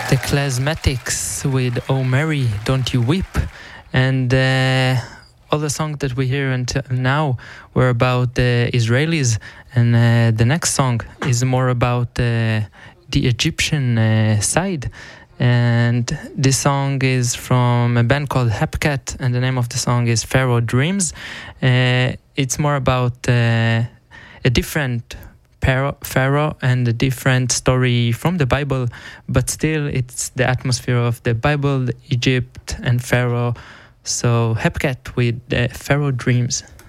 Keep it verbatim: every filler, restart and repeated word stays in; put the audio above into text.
The Klezmatics with Oh Mary, Don't You Weep. And uh, all the songs that we hear until now were about the Israelis. And uh, the next song is more about uh, the Egyptian uh, side. And this song is from a band called Hepcat, and the name of the song is Pharaoh Dreams. Uh, it's more about uh, a different Pharaoh and a different story from the Bible, but still it's the atmosphere of the Bible, Egypt and Pharaoh. So Hepcat with uh, Pharaoh Dreams.